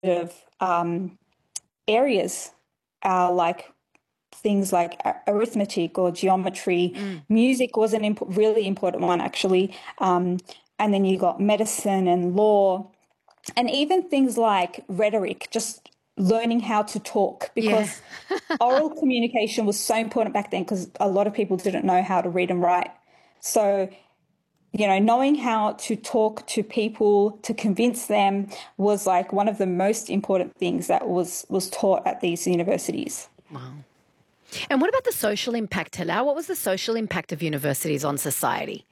of areas, like things like arithmetic or geometry. Music was an really important one, actually. And then you got medicine and law, and even things like rhetoric, just learning how to talk, Yeah. because oral communication was so important back then because a lot of people didn't know how to read and write. So, knowing how to talk to people to convince them was like one of the most important things that was taught at these universities. Wow. And what about the social impact, Hilal? What was the social impact of universities on society?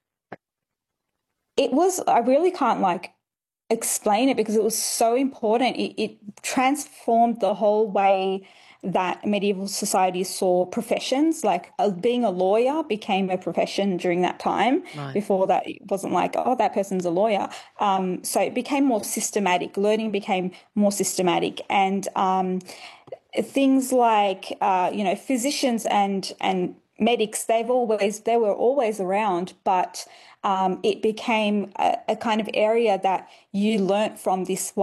I really can't like explain it because it was so important. It transformed the whole way that medieval society saw professions. Like being a lawyer became a profession during that time. Right. Before that, it wasn't like, oh, that person's a lawyer. So it became more systematic. Learning became more systematic. And things like, physicians and medics, they were always around, but it became a kind of area that you learnt from this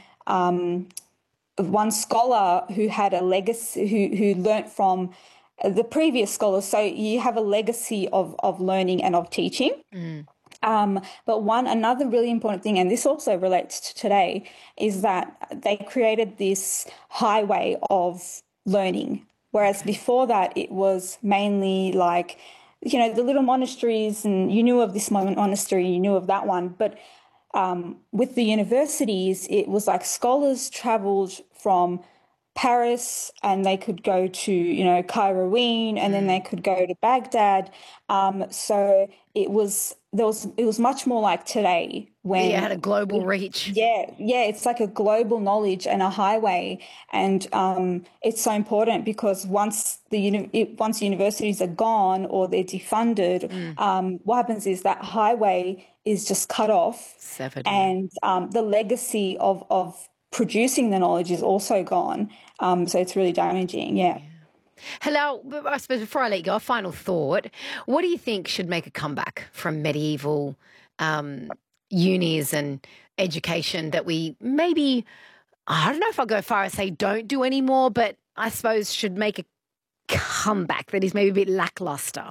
one scholar who had a legacy, who learnt from the previous scholars. So you have a legacy of learning and of teaching. But another really important thing, and this also relates to today, is that they created this highway of learning. Whereas before that, it was mainly like, the little monasteries, and you knew of this monastery, you knew of that one. But with the universities, it was like scholars traveled from Paris and they could go to, Kairouan, and then they could go to Baghdad. So it was much more like today Yeah, it when had a global reach. yeah, it's like a global knowledge and a highway, and it's so important because once universities are gone or they're defunded, what happens is that highway is just cut off, Severed, yeah. and the legacy of producing the knowledge is also gone. So it's really damaging. Yeah. Hello, I suppose before I let you go, a final thought. What do you think should make a comeback from medieval um, unis and education that we maybe, I don't know if I'll go far as say don't do anymore, but I suppose should make a comeback that is maybe a bit lackluster?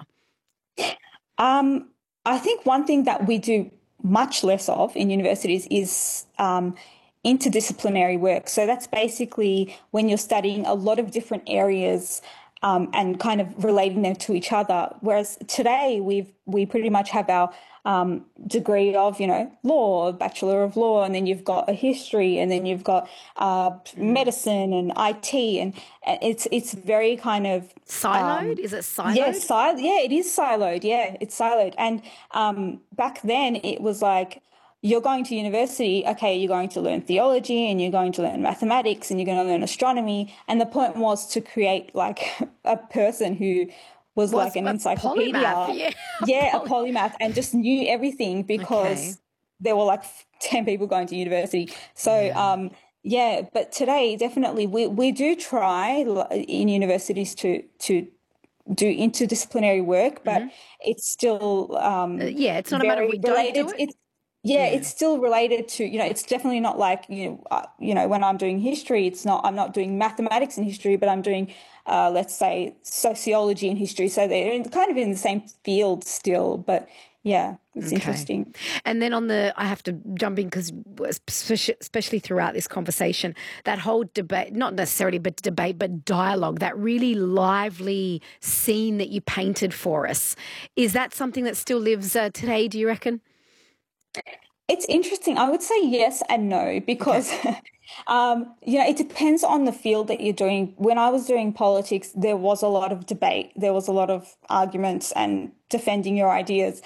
I think one thing that we do much less of in universities is interdisciplinary work. So that's basically when you're studying a lot of different areas, and kind of relating them to each other. Whereas today we pretty much have our degree of, law, Bachelor of Law, and then you've got a history, and then you've got medicine and IT, and it's very kind of Siloed? Is it yes, siloed? yeah, it is siloed. Yeah, it's siloed. And back then it was like, you're going to university, okay, you're going to learn theology and you're going to learn mathematics and you're going to learn astronomy. And the point was to create like a person who was like Was an a polymath, encyclopedia. yeah. Yeah, a polymath, and just knew everything Okay. because there were like 10 people going to university. So, Yeah. yeah, but today definitely we do try in universities to do interdisciplinary work, but it's still Yeah, it's not a matter of we very don't do related. it. It's yeah, Yeah. it's still related to, it's definitely not like, when I'm doing history, I'm not doing mathematics and history, but I'm doing, let's say, sociology and history. So they're kind of in the same field still, but yeah, it's Okay. interesting. And then I have to jump in because especially throughout this conversation, that whole debate, not necessarily but debate, but dialogue, that really lively scene that you painted for us, is that something that still lives today, do you reckon? It's interesting. I would say yes and no Okay. because, it depends on the field that you're doing. When I was doing politics, there was a lot of debate. There was a lot of arguments and defending your ideas.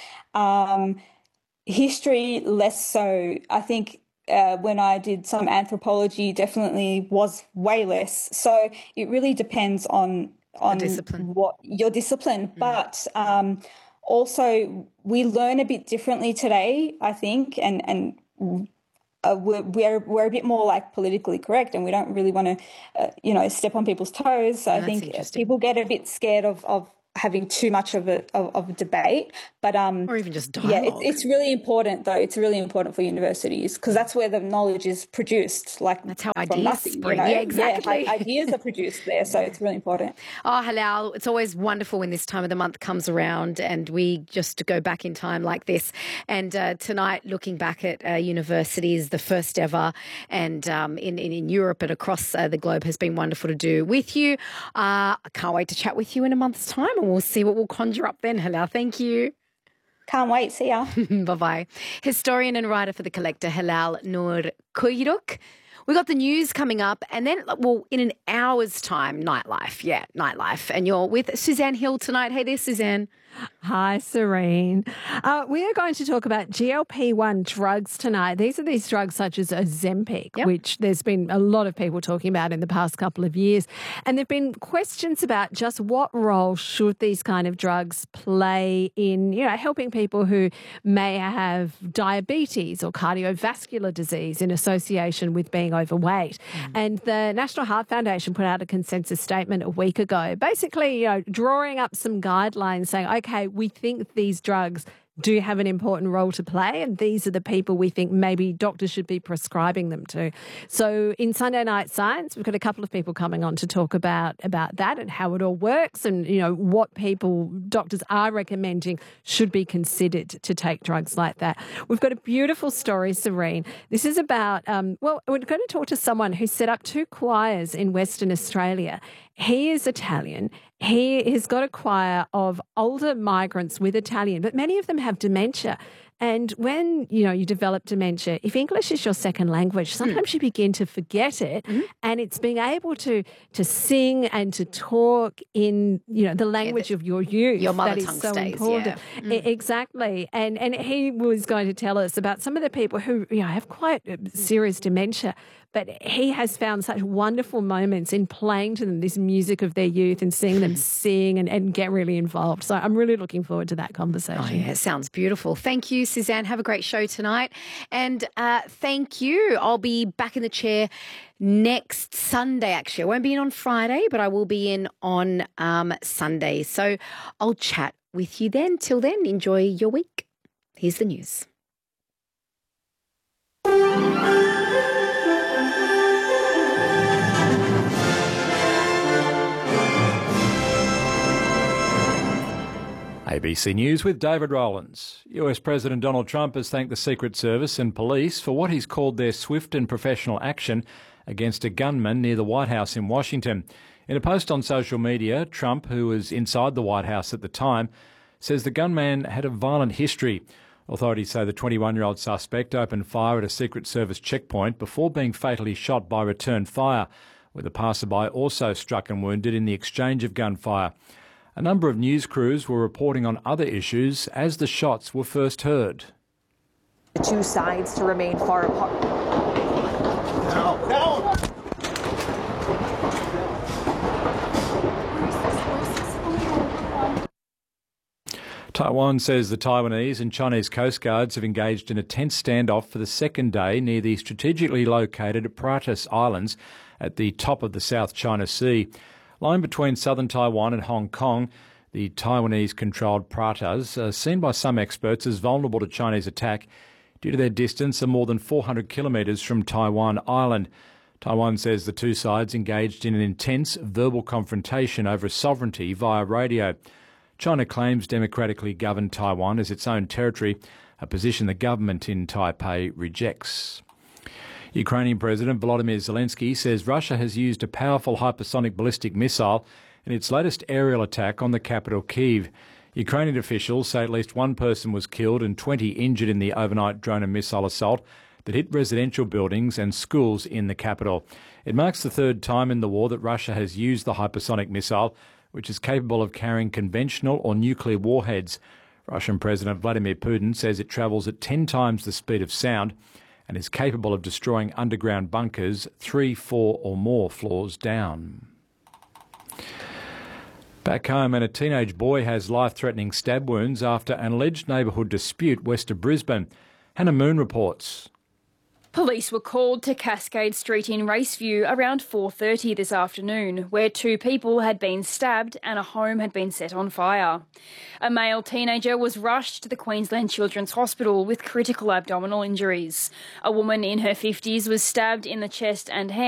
History, less so. I think when I did some anthropology, definitely was way less. So it really depends The on discipline. what your discipline. But also, we learn a bit differently today, I think, and we're a bit more like politically correct, and we don't really want to, step on people's toes. So I And that's think interesting. people get a bit scared of having too much of a debate. But or even just dialogue. It's really important, though. It's really important for universities because that's where the knowledge is produced. Like that's how from ideas nothing, spring. You know? Yeah, exactly. Yeah, ideas are produced there, so it's really important. Oh, Hilal, it's always wonderful when this time of the month comes around and we just go back in time like this. And tonight, looking back at universities, the first ever, and in Europe and across the globe has been wonderful to do with you. I can't wait to chat with you in a month's time, and we'll see what we'll conjure up then, Hilal. Thank you. Can't wait. See ya. Bye-bye. Historian and writer for The Collector, Hilal Noor Kuyruk. We got the news coming up, and then, well, in an hour's time, nightlife. Yeah, nightlife. And you're with Suzanne Hill tonight. Hey there, Suzanne. Hi, Serene. We are going to talk about GLP-1 drugs tonight. These are these drugs such as Ozempic, which there's been a lot of people talking about in the past couple of years. And there have been questions about just what role should these kind of drugs play in, helping people who may have diabetes or cardiovascular disease in association with being overweight. And the National Heart Foundation put out a consensus statement a week ago, basically, drawing up some guidelines saying, okay, we think these drugs do have an important role to play, and these are the people we think maybe doctors should be prescribing them to. So in Sunday Night Science, we've got a couple of people coming on to talk about that and how it all works and, what people, doctors are recommending should be considered to take drugs like that. We've got a beautiful story, Serene. This is about, we're going to talk to someone who set up 2 choirs in Western Australia. He is Italian. He has got a choir of older migrants with Italian, but many of them have dementia. And when, you develop dementia, if English is your second language, sometimes you begin to forget it. And it's being able to sing and to talk in, the language of your youth. Your mother that tongue is so stays, important. Exactly. And he was going to tell us about some of the people who, have quite serious dementia. But he has found such wonderful moments in playing to them this music of their youth and seeing them sing and get really involved. So I'm really looking forward to that conversation. Oh, yeah, it sounds beautiful. Thank you, Suzanne. Have a great show tonight. And thank you. I'll be back in the chair next Sunday, actually. I won't be in on Friday, but I will be in on Sunday. So I'll chat with you then. Till then, enjoy your week. Here's the news. ABC News with David Rowlands. US President Donald Trump has thanked the Secret Service and police for what he's called their swift and professional action against a gunman near the White House in Washington. In a post on social media, Trump, who was inside the White House at the time, says the gunman had a violent history. Authorities say the 21-year-old suspect opened fire at a Secret Service checkpoint before being fatally shot by return fire, with a passerby also struck and wounded in the exchange of gunfire. A number of news crews were reporting on other issues as the shots were first heard. The 2 sides to remain far apart. No. Taiwan says the Taiwanese and Chinese Coast Guards have engaged in a tense standoff for the second day near the strategically located Pratas Islands at the top of the South China Sea. Lying between southern Taiwan and Hong Kong, the Taiwanese-controlled Pratas are seen by some experts as vulnerable to Chinese attack due to their distance of more than 400 kilometres from Taiwan Island. Taiwan says the 2 sides engaged in an intense verbal confrontation over sovereignty via radio. China claims democratically governed Taiwan as its own territory, a position the government in Taipei rejects. Ukrainian President Volodymyr Zelensky says Russia has used a powerful hypersonic ballistic missile in its latest aerial attack on the capital Kyiv. Ukrainian officials say at least 1 person was killed and 20 injured in the overnight drone and missile assault that hit residential buildings and schools in the capital. It marks the 3rd time in the war that Russia has used the hypersonic missile, which is capable of carrying conventional or nuclear warheads. Russian President Vladimir Putin says it travels at 10 times the speed of sound and is capable of destroying underground bunkers 3, 4 or more floors down. Back home, and a teenage boy has life-threatening stab wounds after an alleged neighbourhood dispute west of Brisbane. Hannah Moon reports. Police were called to Cascade Street in Raceview around 4:30 this afternoon, where 2 people had been stabbed and a home had been set on fire. A male teenager was rushed to the Queensland Children's Hospital with critical abdominal injuries. A woman in her 50s was stabbed in the chest and hand.